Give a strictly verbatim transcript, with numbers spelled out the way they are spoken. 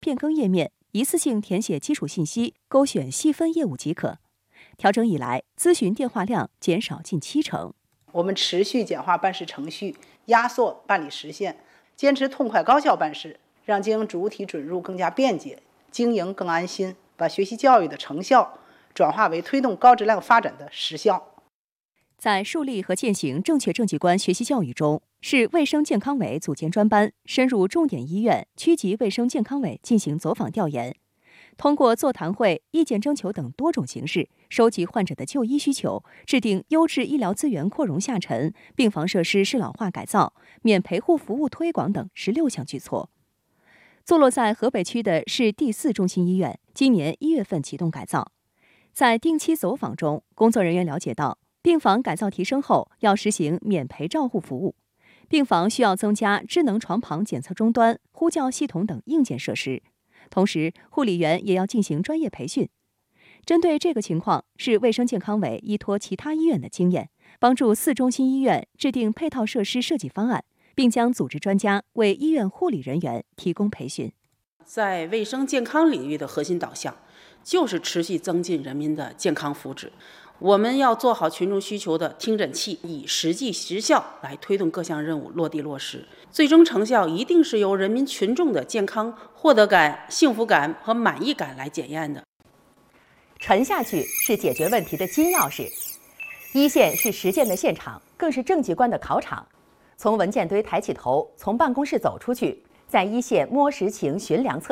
变更页面，一次性填写基础信息，勾选细分业务即可。调整以来，咨询电话量减少近七成。 我们持续简化办事程序，压缩办理时限，坚持痛快高效办事，让经营主体准入更加便捷，经营更安心，把学习教育的成效转化为推动高质量发展的实效。 在树立和践行正确政绩观学习教育中，市卫生健康委组建专班，深入重点医院、区级卫生健康委进行走访调研，通过座谈会、意见征求等多种形式，收集患者的就医需求，制定优质医疗资源扩容下沉、病房设施适老化改造、免陪护服务推广等十六项举措。坐落在河北区的市第四中心医院，今年一月份启动改造。在定期走访中，工作人员了解到，病房改造提升后，要实行免陪照护服务，病房需要增加智能床旁检测终端、呼叫系统等硬件设施，同时护理员也要进行专业培训。针对这个情况，市卫生健康委依托其他医院的经验，帮助四中心医院制定配套设施设计方案，并将组织专家为医院护理人员提供培训。 在卫生健康领域的核心导向，就是持续增进人民的健康福祉。我们要做好群众需求的听诊器，以实际实效来推动各项任务落地落实。最终成效一定是由人民群众的健康获得感、幸福感和满意感来检验的。 沉下去是解决问题的金钥匙。一线是实践的现场，更是政绩观的考场。从文件堆抬起头，从办公室走出去，在一线摸实情、寻良策。